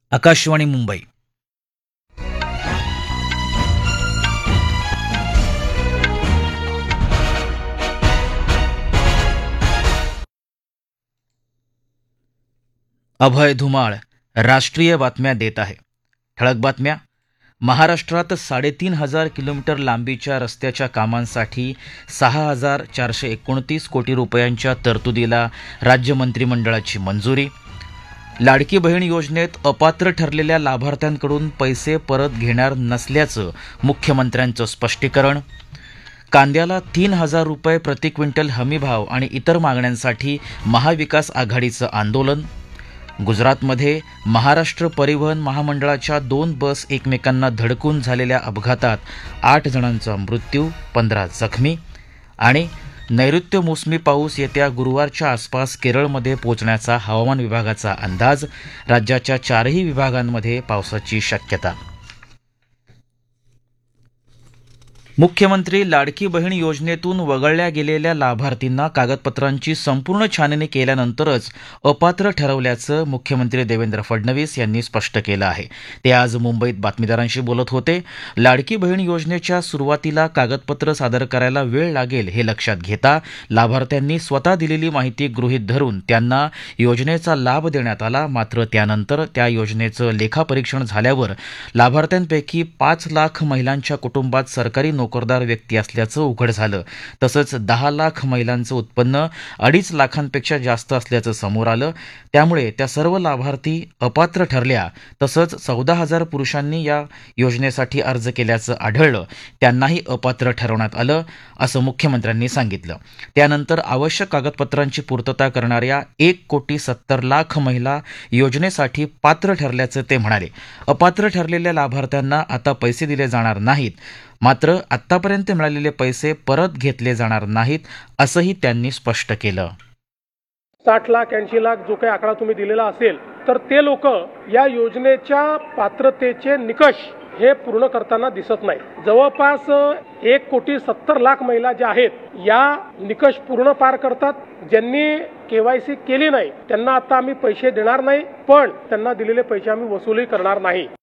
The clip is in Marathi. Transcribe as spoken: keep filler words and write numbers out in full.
आकाशवाणी मुंबई. अभय धुमाळ राष्ट्रीय बातम्या देत आहे. ठळक बातम्या. महाराष्ट्रात साडेतीन हजार किलोमीटर लांबीच्या रस्त्याच्या कामांसाठी सहा हजार चारशे एकोणतीस कोटी रुपयांच्या तरतुदीला राज्य मंत्रिमंडळाची मंजुरी. लाडकी बहीण योजनेत अपात्र ठरलेल्या लाभार्थ्यांकडून पैसे परत घेणार नसल्याचं मुख्यमंत्र्यांचं स्पष्टीकरण. कांद्याला तीन हजार रुपये प्रति क्विंटल हमीभाव आणि इतर मागण्यांसाठी महाविकास आघाडीचं आंदोलन. गुजरातमध्ये महाराष्ट्र परिवहन महामंडळाच्या दोन बस एकमेकांना धडकून झालेल्या अपघातात आठ जणांचा मृत्यू, पंधरा जखमी. आणि नैऋत्य मोसमी पाऊस येत्या गुरुवारच्या आसपास केरळमध्ये पोहोचण्याचा हवामान विभागाचा अंदाज. राज्याच्या चारही विभागांमध्ये पावसाची शक्यता. मुख्यमंत्री लाडकी बहीण योजनेतून वगळल्या गेलेल्या लाभार्थींना कागदपत्रांची संपूर्ण छाननी केल्यानंतरच अपात्र ठरवल्याचं मुख्यमंत्री देवेंद्र फडणवीस यांनी स्पष्ट केलं आहे. ते आज मुंबईत बातमीदारांशी बोलत होते. लाडकी बहीण योजनेच्या सुरुवातीला कागदपत्र सादर करायला वेळ लागेल हे लक्षात घेता लाभार्थ्यांनी स्वतः दिलेली माहिती गृहीत धरून त्यांना योजनेचा लाभ देण्यात आला. मात्र त्यानंतर त्या योजनेचं लेखापरीक्षण झाल्यावर लाभार्थ्यांपैकी पाच लाख महिलांच्या कुटुंबात सरकारी नोकरदार व्यक्ती असल्याचं उघड झालं. तसंच दहा लाख महिलांचं उत्पन्न अडीच लाखांपेक्षा जास्त असल्याचं समोर आलं. त्यामुळे त्या सर्व लाभार्थी अपात्र ठरल्या. तसंच चौदा हजार पुरुषांनी या योजनेसाठी अर्ज केल्याचं आढळलं. त्यांनाही अपात्र ठरवण्यात आलं असं मुख्यमंत्र्यांनी सांगितलं. त्यानंतर आवश्यक कागदपत्रांची पूर्तता करणाऱ्या एक कोटी सत्तर लाख महिला योजनेसाठी पात्र ठरल्याचं ते म्हणाले. अपात्र ठरलेल्या लाभार्थ्यांना आता पैसे दिले जाणार नाहीत. मात्र आतापर्यंत मिळालेले पैसे परत घेतले जाणार नाहीत असंही त्यांनी स्पष्ट केलं. साठ लाख ऐंशी लाख जो काही आकडा तुम्ही दिलेला असेल तर ते लोक या योजनेच्या पात्रतेचे निकष हे पूर्ण करताना दिसत नाही. जवळपास एक कोटी सत्तर लाख महिला ज्या आहेत या निकष पूर्ण पार करतात. ज्यांनी केवायसी केली नाही त्यांना आता आम्ही पैसे देणार नाही, पण त्यांना दिलेले पैसे आम्ही वसूलही करणार नाही.